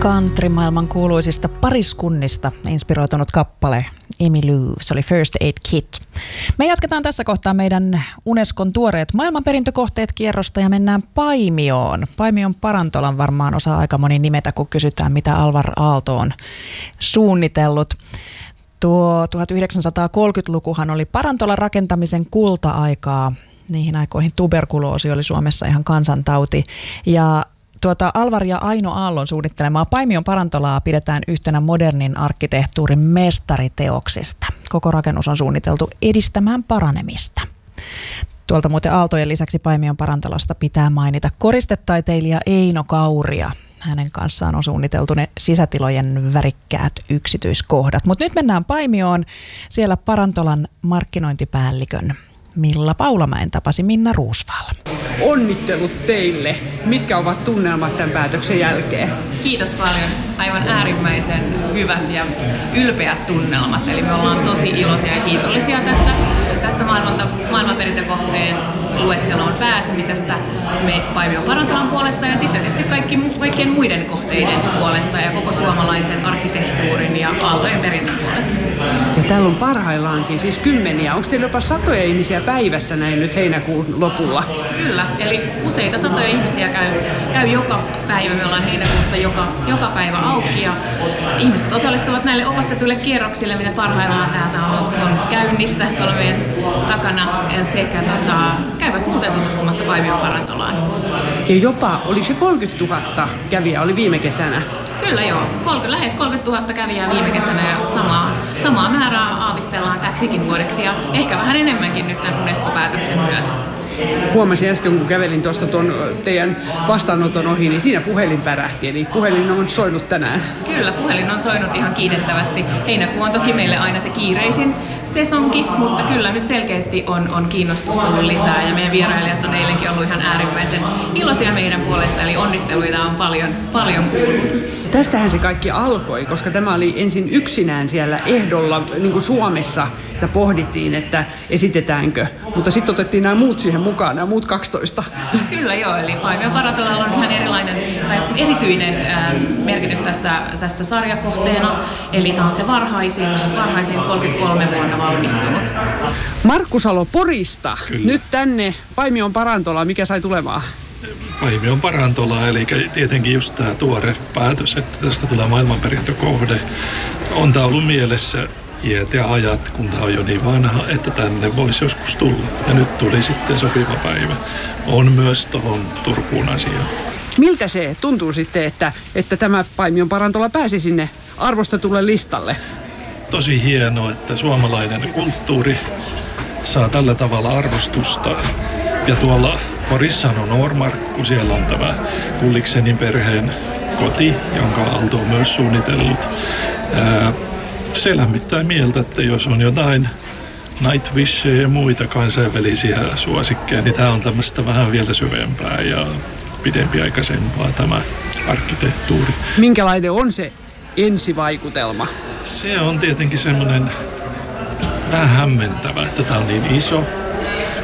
Country-maailman kuuluisista pariskunnista inspiroitunut kappale Emmylou, se oli First Aid Kit. Me jatketaan tässä kohtaa meidän Unescon tuoreet maailmanperintökohteet -kierrosta ja mennään Paimioon. Paimion Parantolan varmaan osaa aika moni nimetä, kun kysytään, mitä Alvar Aalto on suunnitellut. Tuo 1930-lukuhan oli Parantolan rakentamisen kulta-aikaa. Niihin aikoihin tuberkuloosi oli Suomessa ihan kansantauti. Ja Alvar ja Aino Aallon suunnittelemaa Paimion Parantolaa pidetään yhtenä modernin arkkitehtuurin mestariteoksista. Koko rakennus on suunniteltu edistämään paranemista. Tuolta muuten Aaltojen lisäksi Paimion Parantolasta pitää mainita koristetaiteilija Eino Kauria. Hänen kanssaan on suunniteltu ne sisätilojen värikkäät yksityiskohdat. Mutta nyt mennään Paimioon. Siellä Parantolan markkinointipäällikön Milla Paulamäen tapasi Minna Roosvall. Onnittelut teille. Mitkä ovat tunnelmat tämän päätöksen jälkeen? Kiitos paljon. Aivan äärimmäisen hyvät ja ylpeät tunnelmat. Eli me ollaan tosi iloisia ja kiitollisia tästä maailmanperintökohteen luetteloon pääsemisestä me Paimion Parantolan puolesta ja sitten tietysti kaikkien muiden kohteiden puolesta ja koko suomalaisen arkkitehtuurin ja Aaltojen perinnön puolesta. Ja täällä on parhaillaankin siis kymmeniä. Onko teillä jopa satoja ihmisiä päivässä näin nyt heinäkuun lopulla? Kyllä, eli useita satoja ihmisiä käy joka päivä. Me ollaan heinäkuussa joka päivä auki ja ihmiset osallistuvat näille opastetuille kierroksille, mitä parhaillaan täältä on käynnissä tuolla meidän takana sekä käyvät muuten tutustumassa Paimion Parantolaan. Ja jopa, oliko se 30 000 kävijää oli viime kesänä? Kyllä joo, lähes 30 000 kävijää viime kesänä ja samaa määrää aavistellaan täksikin vuodeksi ja ehkä vähän enemmänkin nyt tämän Unesco-päätöksen myötä. Huomasin äsken, kun kävelin tuosta tuon teidän vastaanoton ohi, niin siinä puhelin pärähti, eli puhelin on soinut tänään. Kyllä, puhelin on soinut ihan kiitettävästi. Heinäkuu on toki meille aina se kiireisin sesonki, mutta kyllä nyt selkeästi on kiinnostusta ollut lisää ja meidän vierailijat on eilenkin ollut ihan äärimmäisen iloisia meidän puolesta, eli onnitteluita on paljon kuullut. Tästähän se kaikki alkoi, koska tämä oli ensin yksinään siellä ehdolla, niin kuin Suomessa, sitä pohdittiin, että esitetäänkö, mutta sitten otettiin nämä muut siihen mukaan, nämä muut 12. Kyllä joo, eli Paimion Parantolalla on ihan erityinen merkitys tässä sarjakohteena, eli tämä on se varhaisin 33 vuonna valmistunut. Markku Salo Porista, kyllä. Nyt tänne Paimion Parantolaan, mikä sai tulemaan? Paimion Parantola, eli tietenkin just tämä tuore päätös, että tästä tulee maailmanperintökohde. On tämä ollut mielessä iät ja ajat, kun tämä on jo niin vanha, että tänne voisi joskus tulla. Ja nyt tuli sitten sopiva päivä. On myös tuohon Turkuun asiaan. Miltä se tuntuu sitten, että tämä Paimion Parantola pääsi sinne arvostetulle listalle? Tosi hienoa, että suomalainen kulttuuri saa tällä tavalla arvostusta. Ja tuolla Porissahan on Noormarkku, siellä on tämä Gulliksenin perheen koti, jonka Aalto on myös suunnitellut. Se lämmittää mieltä, että jos on jotain Nightwishia ja muita kansainvälisiä suosikkeja, niin tämä on tämmöistä vähän vielä syvempää ja pidempiaikaisempaa tämä arkkitehtuuri. Minkälainen on se ensivaikutelma? Se on tietenkin semmoinen vähän hämmentävä, että tämä on niin iso.